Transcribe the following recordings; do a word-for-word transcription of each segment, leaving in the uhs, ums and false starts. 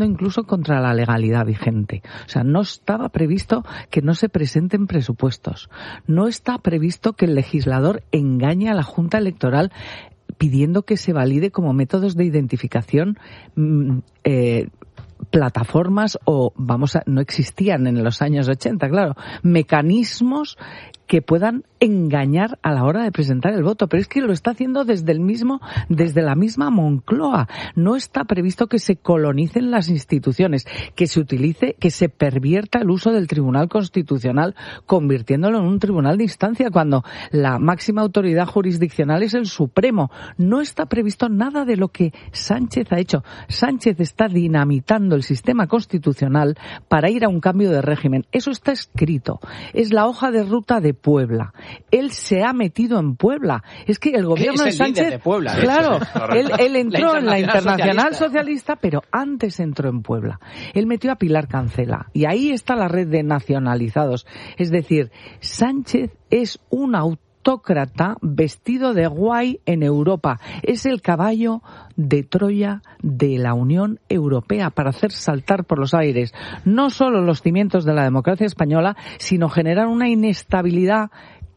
incluso contra la legalidad vigente. O sea, no estaba previsto que no se presenten presupuestos. No está previsto que el legislador engañe a la Junta Electoral pidiendo que se valide como métodos de identificación eh, plataformas o, vamos a, no existían en los años ochenta, claro, mecanismos que puedan engañar a la hora de presentar el voto, pero es que lo está haciendo desde el mismo, desde la misma Moncloa. No está previsto que se colonicen las instituciones, que se utilice, que se pervierta el uso del Tribunal Constitucional, convirtiéndolo en un tribunal de instancia, cuando la máxima autoridad jurisdiccional es el Supremo. No está previsto nada de lo que Sánchez ha hecho. Sánchez está dinamitando el sistema constitucional para ir a un cambio de régimen. Eso está escrito. Es la hoja de ruta de Puebla. Él se ha metido en Puebla. Es que el gobierno es el de Sánchez, líder de Puebla, claro, él, él entró la en la Internacional Socialista. Socialista, pero antes entró en Puebla. Él metió a Pilar Cancela y ahí está la red de nacionalizados. Es decir, Sánchez es un autócrata vestido de guay en Europa. Es el caballo de Troya de la Unión Europea para hacer saltar por los aires no solo los cimientos de la democracia española, sino generar una inestabilidad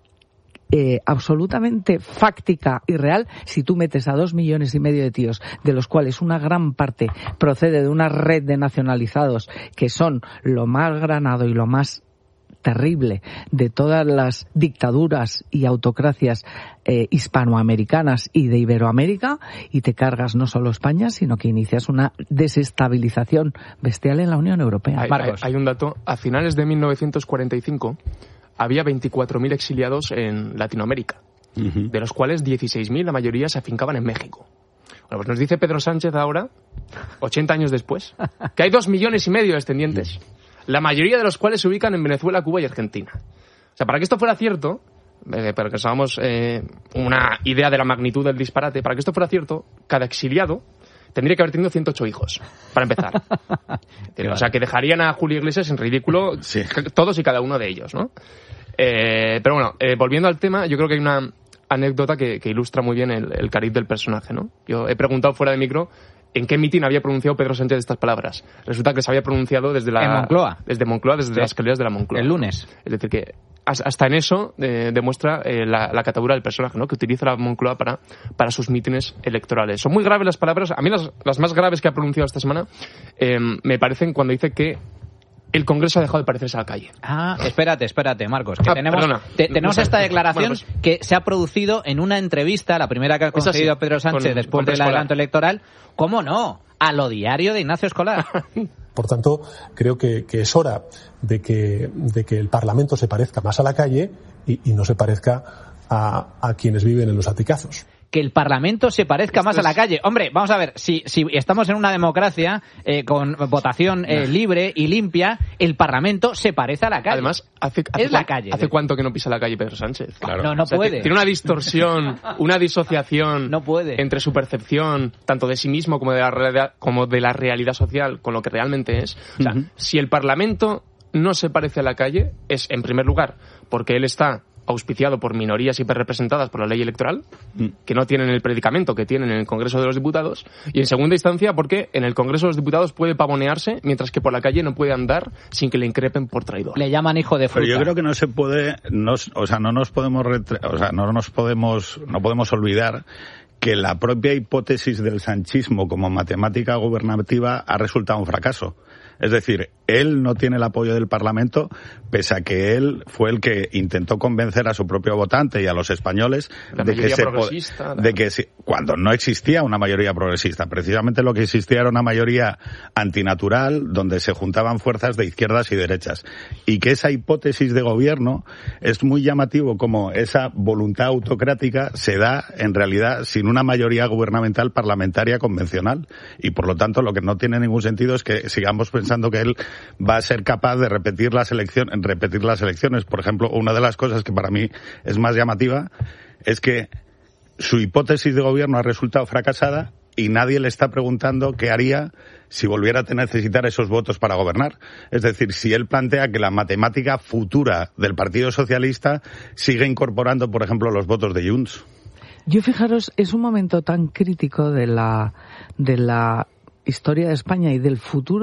Eh, absolutamente fáctica y real si tú metes a dos millones y medio de tíos, de los cuales una gran parte procede de una red de nacionalizados que son lo más granado y lo más terrible de todas las dictaduras y autocracias eh, hispanoamericanas y de Iberoamérica, y te cargas no solo España, sino que inicias una desestabilización bestial en la Unión Europea. Hay, hay, hay un dato. A finales de mil novecientos cuarenta y cinco había veinticuatro mil exiliados en Latinoamérica, uh-huh. de los cuales dieciséis mil, la mayoría, se afincaban en México. Bueno, pues nos dice Pedro Sánchez ahora, ochenta años después, que hay dos millones y medio de descendientes, la mayoría de los cuales se ubican en Venezuela, Cuba y Argentina. O sea, para que esto fuera cierto, eh, para que nos hagamos eh, una idea de la magnitud del disparate, para que esto fuera cierto, cada exiliado tendría que haber tenido ciento ocho hijos, para empezar. O sea, que dejarían a Julio Iglesias en ridículo, sí, todos y cada uno de ellos, ¿no? Eh, pero bueno, eh, volviendo al tema, yo creo que hay una anécdota que, que ilustra muy bien el, el cariz del personaje, ¿no? Yo he preguntado fuera de micro en qué mitin había pronunciado Pedro Sánchez estas palabras. Resulta que se había pronunciado desde la... En Moncloa. Desde Moncloa, desde sí. las escaleras de la Moncloa. El lunes. Es decir, que hasta en eso eh, demuestra eh, la, la catadura del personaje, ¿no? Que utiliza la Moncloa para, para sus mítines electorales. Son muy graves las palabras. A mí las, las más graves que ha pronunciado esta semana eh, me parecen cuando dice que el Congreso ha dejado de parecerse a la calle. Ah, espérate, espérate, Marcos. Que ah, tenemos te, tenemos esta declaración bueno, pues, que se ha producido en una entrevista, la primera que ha concedido sí, Pedro Sánchez con, después con del adelanto electoral. ¿Cómo no? A lo diario de Ignacio Escolar. Por tanto, creo que, que es hora de que, de que el Parlamento se parezca más a la calle y, y no se parezca a, a quienes viven en los aticazos. Que el Parlamento se parezca Esto más es... a la calle. Hombre, vamos a ver, si, si estamos en una democracia eh, con votación eh, libre y limpia, el Parlamento se parece a la calle. Además, hace, hace, es la calle. ¿hace cuánto que no pisa la calle Pedro Sánchez? Claro. No, no o sea, puede. Tiene una distorsión, una disociación no puede. entre su percepción, tanto de sí mismo como de la realidad, como de la realidad social, con lo que realmente es. O sea, uh-huh. si el Parlamento no se parece a la calle, es, en primer lugar, porque él está auspiciado por minorías hiperrepresentadas por la ley electoral, que no tienen el predicamento que tienen en el Congreso de los Diputados, y en segunda instancia porque en el Congreso de los Diputados puede pavonearse, mientras que por la calle no puede andar sin que le increpen por traidor. Le llaman hijo de fruta. Pero yo creo que no se puede, no, o sea, no nos podemos, retre, o sea, no nos podemos, no podemos olvidar que la propia hipótesis del sanchismo como matemática gubernativa ha resultado un fracaso. Es decir, él no tiene el apoyo del Parlamento, pese a que él fue el que intentó convencer a su propio votante y a los españoles de que, se po- de que se, cuando no existía una mayoría progresista. Precisamente lo que existía era una mayoría antinatural, donde se juntaban fuerzas de izquierdas y derechas. Y que esa hipótesis de gobierno es muy llamativo como esa voluntad autocrática se da, en realidad, sin una mayoría gubernamental parlamentaria convencional. Y, por lo tanto, lo que no tiene ningún sentido es que sigamos pensando pensando que él va a ser capaz de repetir las elecciones, repetir las elecciones. Por ejemplo, una de las cosas que para mí es más llamativa es que su hipótesis de gobierno ha resultado fracasada y nadie le está preguntando qué haría si volviera a necesitar esos votos para gobernar. Es decir, si él plantea que la matemática futura del Partido Socialista sigue incorporando, por ejemplo, los votos de Junts. Yo, fijaros, es un momento tan crítico de la de la historia de España y del futuro